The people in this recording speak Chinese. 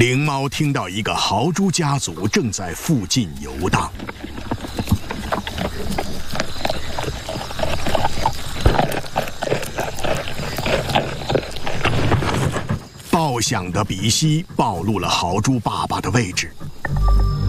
灵猫听到一个豪猪家族正在附近游荡。爆响的鼻息暴露了豪猪爸爸的位置。